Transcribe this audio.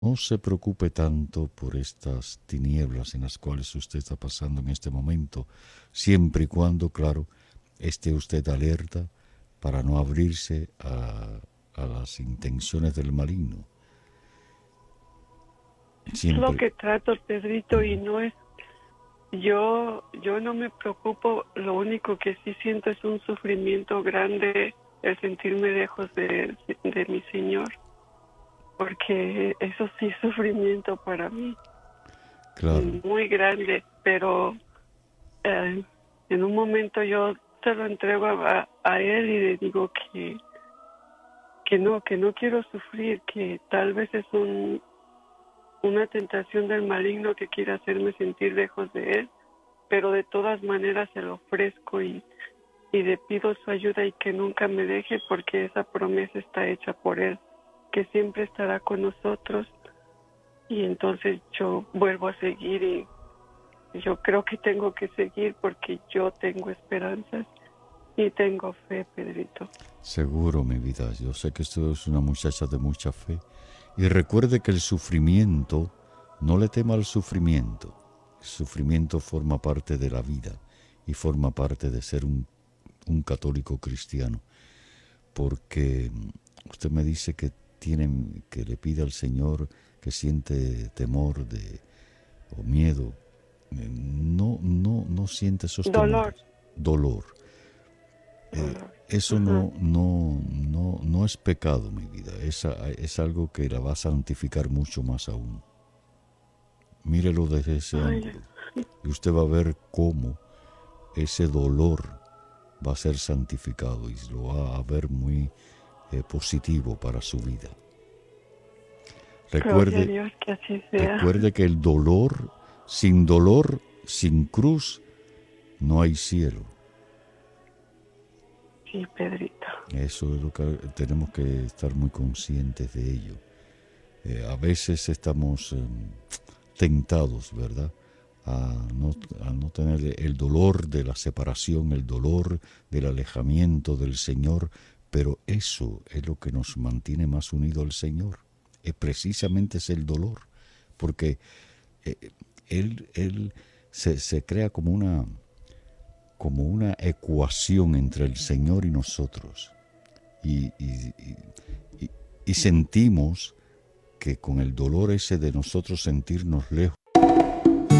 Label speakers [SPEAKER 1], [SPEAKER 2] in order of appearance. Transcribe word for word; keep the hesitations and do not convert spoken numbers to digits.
[SPEAKER 1] No se preocupe tanto por estas tinieblas en las cuales usted está pasando en este momento, siempre y cuando, claro, esté usted alerta para no abrirse a, a las intenciones del maligno.
[SPEAKER 2] Es lo
[SPEAKER 1] Siempre.
[SPEAKER 2] que trato, Pedrito, y no es, yo, yo no me preocupo, lo único que sí siento es un sufrimiento grande el sentirme lejos de, de mi Señor, porque eso sí es sufrimiento para mí,
[SPEAKER 1] Claro,
[SPEAKER 2] muy grande, pero eh, en un momento yo se lo entrego a, a Él y le digo que, que no, que no quiero sufrir, que tal vez es un, una tentación del maligno que quiere hacerme sentir lejos de Él, pero de todas maneras se lo ofrezco y, y le pido su ayuda y que nunca me deje porque esa promesa está hecha por Él, que siempre estará con nosotros y entonces yo vuelvo a seguir y yo creo que tengo que seguir porque yo tengo esperanzas y tengo fe, Pedrito.
[SPEAKER 1] seguro, mi vida. Yo sé que usted es una muchacha de mucha fe. Y recuerde que el sufrimiento, no le tema al sufrimiento. El sufrimiento forma parte de la vida y forma parte de ser un, un católico cristiano. Porque usted me dice que tiene, que le pide al Señor que siente temor de, o miedo. No, no, no siente esos
[SPEAKER 2] Dolor,
[SPEAKER 1] temores. Dolor. Eh,
[SPEAKER 2] dolor.
[SPEAKER 1] eso
[SPEAKER 2] Ajá.
[SPEAKER 1] no, no, no, no es pecado, mi vida. Es, es algo que la va a santificar mucho más aún. Mírelo desde ese
[SPEAKER 2] Ay,
[SPEAKER 1] ángulo. Y usted va a ver cómo ese dolor va a ser santificado y lo va a ver muy eh, positivo para su vida.
[SPEAKER 2] gloria a
[SPEAKER 1] Recuerde,
[SPEAKER 2] Dios que así sea.
[SPEAKER 1] recuerde que el dolor, sin dolor, sin cruz, no hay cielo.
[SPEAKER 2] Sí, Pedrito.
[SPEAKER 1] Eso es lo que tenemos que estar muy conscientes de ello. Eh, a veces estamos eh, tentados, ¿verdad? A no, a no tener el dolor de la separación, el dolor del alejamiento del Señor, pero eso es lo que nos mantiene más unidos al Señor. Es precisamente es el dolor, porque eh, Él, él se, se crea como una, como una ecuación entre el Señor y nosotros. Y, y, y, y sentimos que con el dolor ese de nosotros sentirnos lejos